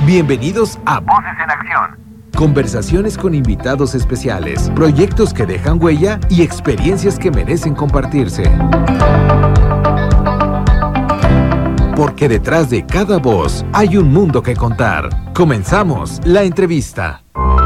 Bienvenidos a Voces en Acción. Conversaciones con invitados especiales, proyectos que dejan huella y experiencias que merecen compartirse. Porque detrás de cada voz hay un mundo que contar. Comenzamos la entrevista.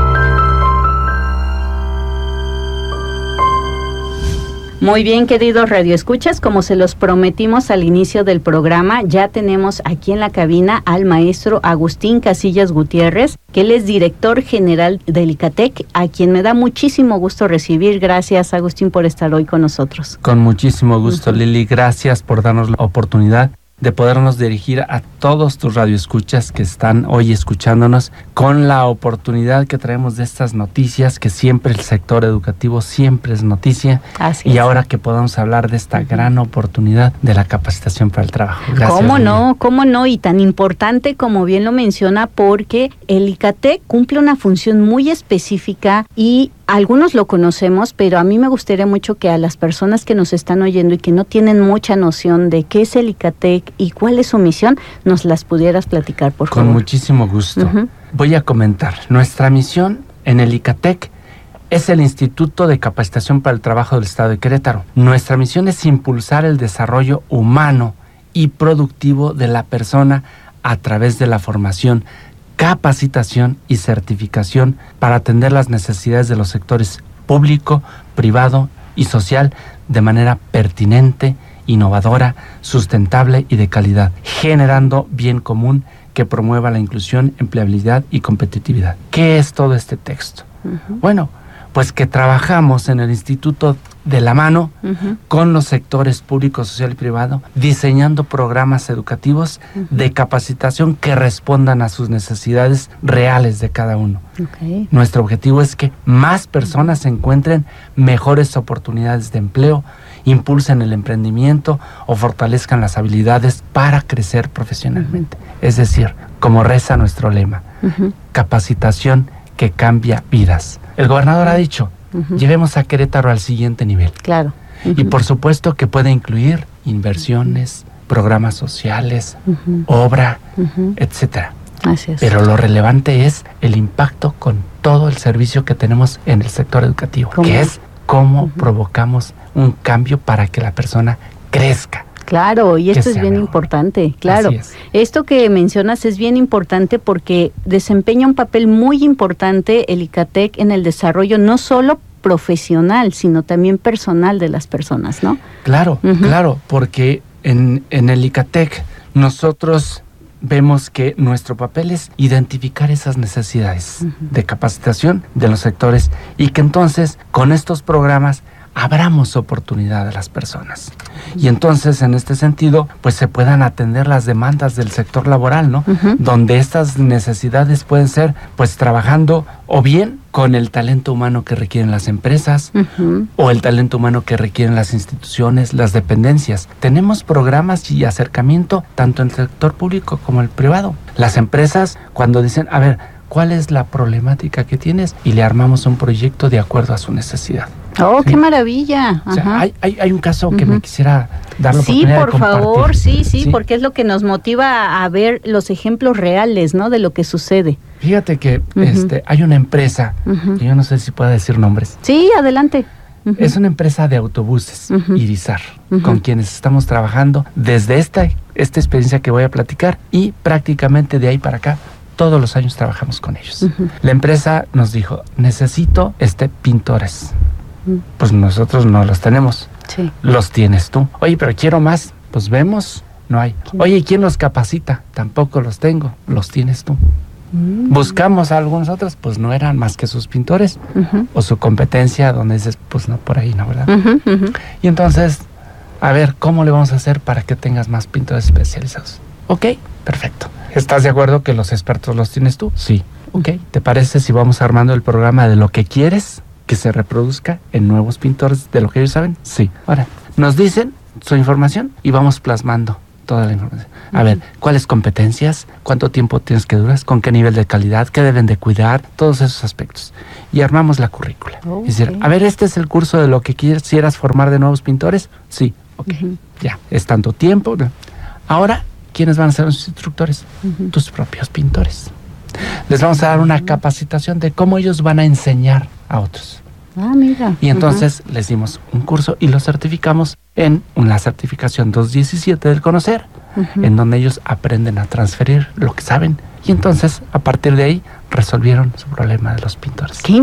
Muy bien, queridos radioescuchas, como se los prometimos al inicio del programa, ya tenemos aquí en la cabina al maestro Agustín Casillas Gutiérrez, que él es director general del ICATEC, a quien me da muchísimo gusto recibir. Gracias, Agustín, por estar hoy con nosotros. Con muchísimo gusto, Lili. Gracias por darnos la oportunidad de podernos dirigir a todos tus radioescuchas que están hoy escuchándonos con la oportunidad que traemos de estas noticias, que siempre el sector educativo siempre es noticia. Así y es. Ahora que podamos hablar de esta gran oportunidad de la capacitación para el trabajo. Gracias. ¿Cómo no? Y tan importante como bien lo menciona, porque el ICATEC cumple una función muy específica y algunos lo conocemos, pero a mí me gustaría mucho que a las personas que nos están oyendo y que no tienen mucha noción de qué es el ICATEC y cuál es su misión, nos las pudieras platicar, por favor. Con muchísimo gusto. Voy a comentar. Nuestra misión en el ICATEC es el Instituto de Capacitación para el Trabajo del Estado de Querétaro. Nuestra misión es impulsar el desarrollo humano y productivo de la persona a través de la formación, capacitación y certificación para atender las necesidades de los sectores público, privado y social de manera pertinente, innovadora, sustentable y de calidad, generando bien común que promueva la inclusión, empleabilidad y competitividad. ¿Qué es todo este texto? Bueno, pues que trabajamos en el instituto de la mano con los sectores público, social y privado, diseñando programas educativos de capacitación que respondan a sus necesidades reales de cada uno. Okay. Nuestro objetivo es que más personas encuentren mejores oportunidades de empleo, impulsen el emprendimiento o fortalezcan las habilidades para crecer profesionalmente. Es decir, como reza nuestro lema, capacitación que cambia vidas. El gobernador ha dicho, llevemos a Querétaro al siguiente nivel. Claro. Y por supuesto que puede incluir inversiones, programas sociales, obra, etcétera. Así es. Pero lo relevante es el impacto con todo el servicio que tenemos en el sector educativo, que es cómo provocamos un cambio para que la persona crezca. Claro, y esto es bien mejor. Importante, claro. Así es. Esto que mencionas es bien importante porque desempeña un papel muy importante el ICATEC en el desarrollo no solo profesional, sino también personal de las personas, ¿no? Claro, claro, porque en el ICATEC nosotros vemos que nuestro papel es identificar esas necesidades de capacitación de los sectores y que entonces con estos programas abramos oportunidad a las personas. Y entonces, en este sentido, pues se puedan atender las demandas del sector laboral, ¿no? Donde estas necesidades pueden ser, pues, trabajando o bien con el talento humano que requieren las empresas o el talento humano que requieren las instituciones, las dependencias. Tenemos programas y acercamiento tanto en el sector público como el privado. Las empresas, cuando dicen, a ver, ¿cuál es la problemática que tienes? Y le armamos un proyecto de acuerdo a su necesidad. ¡Oh, ¿sí? qué maravilla! O sea, hay un caso que me quisiera dar la Sí, oportunidad de por compartir. favor, sí, porque es lo que nos motiva a ver los ejemplos reales, ¿no? De lo que sucede. Fíjate que hay una empresa, que yo no sé si puedo decir nombres. Sí, adelante. Es una empresa de autobuses, Irizar, con quienes estamos trabajando desde esta experiencia que voy a platicar y prácticamente de ahí para acá todos los años trabajamos con ellos. La empresa nos dijo, necesito pintores. Pues nosotros no los tenemos. Sí. Los tienes tú. Oye, pero quiero más. Pues vemos, no hay. Oye, ¿quién los capacita? Tampoco los tengo. Los tienes tú. Buscamos a algunos otros, pues no eran más que sus pintores o su competencia, donde dices, pues no, por ahí no, ¿verdad? Y entonces, a ver, ¿cómo le vamos a hacer para que tengas más pintores especializados? Ok, perfecto. ¿Estás de acuerdo que los expertos los tienes tú? Sí. Ok, ¿te parece si vamos armando el programa de lo que quieres que se reproduzca en nuevos pintores de lo que ellos saben? Sí. Ahora, nos dicen su información y vamos plasmando toda la información. A ver, ¿cuáles competencias? ¿Cuánto tiempo tienes que durar? ¿Con qué nivel de calidad? ¿Qué deben de cuidar? Todos esos aspectos. Y armamos la currícula. Okay. Es decir, a ver, ¿este es el curso de lo que quisieras formar de nuevos pintores? Sí. Ok, ya. Es tanto tiempo. Ahora, ¿quiénes van a ser los instructores? Tus propios pintores. Les vamos a dar una capacitación de cómo ellos van a enseñar a otros. Ah, mira. Y entonces les dimos un curso y los certificamos en la certificación 217 del Conocer, en donde ellos aprenden a transferir lo que saben. Y entonces, a partir de ahí, resolvieron su problema de los pintores. ¡Qué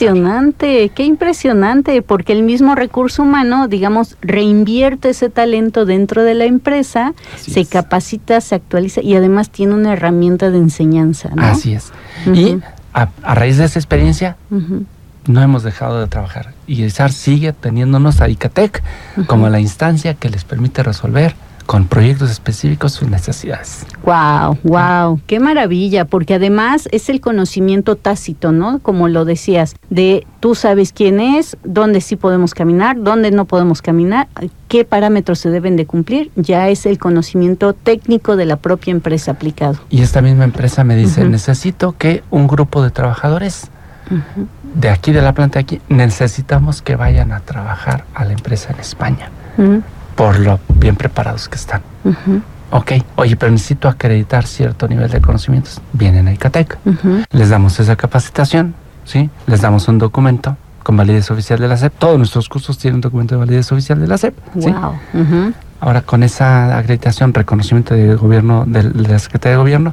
impresionante! Porque el mismo recurso humano, digamos, reinvierte ese talento dentro de la empresa, se capacita, se actualiza y además tiene una herramienta de enseñanza, ¿no? Así es. Y a raíz de esa experiencia, no hemos dejado de trabajar. Y ISAR sigue teniéndonos a ICATEC como la instancia que les permite resolver con proyectos específicos sus necesidades. Wow, qué maravilla, porque además es el conocimiento tácito, ¿no? Como lo decías, de tú sabes quién es, dónde sí podemos caminar, dónde no podemos caminar, qué parámetros se deben de cumplir, ya es el conocimiento técnico de la propia empresa aplicado. Y esta misma empresa me dice, necesito que un grupo de trabajadores de aquí, de la planta de aquí, necesitamos que vayan a trabajar a la empresa en España. Por lo bien preparados que están. Ok, oye, pero necesito acreditar cierto nivel de conocimientos. Vienen a ICATEC, les damos esa capacitación, ¿sí? Les damos un documento con validez oficial de la SEP. Todos nuestros cursos tienen un documento de validez oficial de la SEP, ¿sí? Ahora, con esa acreditación, reconocimiento del gobierno, de la Secretaría de Gobierno,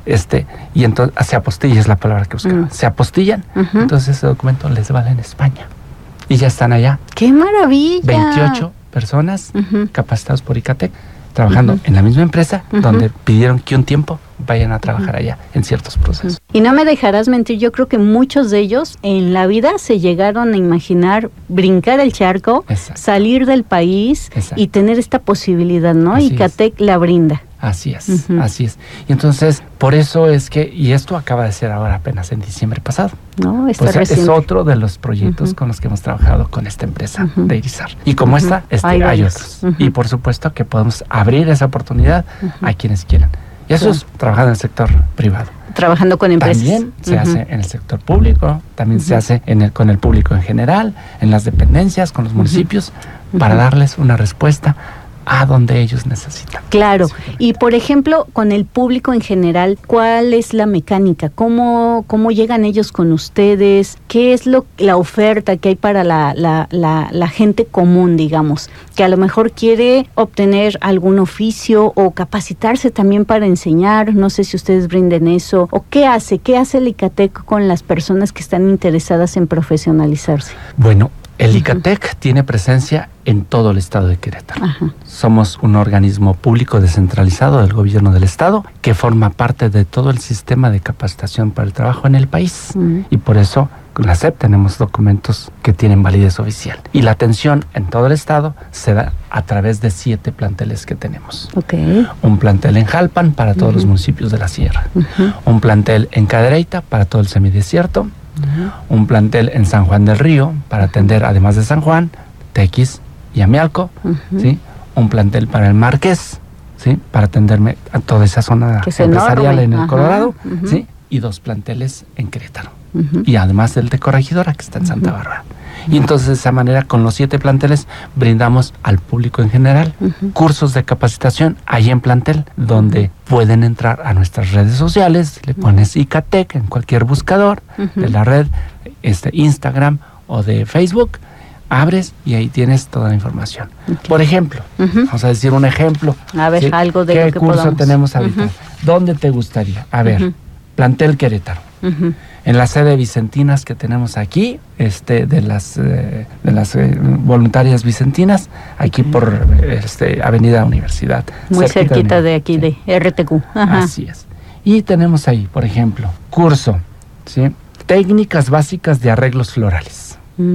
y entonces se apostilla, es la palabra que buscaba. Se apostillan, entonces ese documento les vale en España. Y ya están allá. ¡Qué maravilla! 28 personas capacitados por ICATEC, trabajando en la misma empresa, donde pidieron que un tiempo vayan a trabajar allá en ciertos procesos. Y no me dejarás mentir, yo creo que muchos de ellos en la vida se llegaron a imaginar brincar el charco, salir del país y tener esta posibilidad, ¿no? Así ICATEC la brinda. Así es, así es. Y entonces, por eso es que, y esto acaba de ser ahora apenas en diciembre pasado. No, pues es otro de los proyectos con los que hemos trabajado con esta empresa de IRISAR. Y como hay otros. Y por supuesto que podemos abrir esa oportunidad a quienes quieran. Y eso es trabajar en el sector privado. Trabajando con empresas. También se hace en el sector público, también se hace con el público en general, en las dependencias, con los municipios, para darles una respuesta a donde ellos necesitan. Claro. Y por ejemplo, con el público en general, ¿cuál es la mecánica? ¿Cómo llegan ellos con ustedes? ¿Qué es la oferta que hay para la gente común, digamos? Que a lo mejor quiere obtener algún oficio o capacitarse también para enseñar. No sé si ustedes brinden eso. ¿O qué hace el ICATEC con las personas que están interesadas en profesionalizarse? Bueno, el ICATEC tiene presencia en todo el estado de Querétaro. Somos un organismo público descentralizado del gobierno del estado que forma parte de todo el sistema de capacitación para el trabajo en el país. Y por eso con la SEP tenemos documentos que tienen validez oficial. Y la atención en todo el estado se da a través de 7 planteles que tenemos. Un plantel en Jalpan para todos los municipios de la sierra. Un plantel en Cadereyta para todo el semidesierto. Un plantel en San Juan del Río para atender, además de San Juan, Tequis y Amialco, ¿sí? Un plantel para el Marqués, ¿sí? Para atenderme a toda esa zona empresarial en el Colorado, ¿sí? Y 2 planteles en Querétaro. Y además el de Corregidora, que está en Santa Bárbara. Y entonces de esa manera, con los 7 planteles, brindamos al público en general cursos de capacitación ahí en plantel, donde pueden entrar a nuestras redes sociales, le pones ICATEC en cualquier buscador de la red, Instagram o de Facebook, abres y ahí tienes toda la información. Por ejemplo, vamos a decir un ejemplo. A ver, algo de lo que curso podamos. Tenemos ahorita? ¿Dónde te gustaría? A ver, plantel Querétaro. En la sede Vicentinas que tenemos aquí, de las voluntarias vicentinas, aquí por Avenida Universidad. Muy cerquita de aquí, de RTQ. Así es. Y tenemos ahí, por ejemplo, curso, ¿sí? Técnicas básicas de arreglos florales.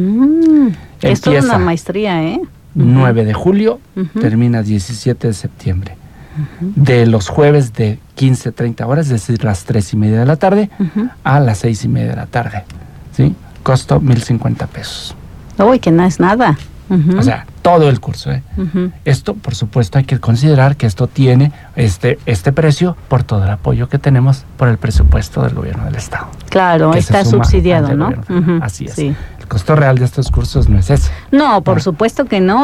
Esto es una maestría, 9 de julio, termina 17 de septiembre. De los jueves de 15-30 horas, es decir, las 3:30 de la tarde a las 6:30 de la tarde, ¿sí? Costo 1,050 pesos. Uy, que no es nada. O sea, todo el curso, Esto, por supuesto, hay que considerar que esto tiene este precio por todo el apoyo que tenemos por el presupuesto del gobierno del estado. Claro, está subsidiado, ¿no? Así es. Sí. El costo real de estos cursos no es ese. No, por supuesto que no.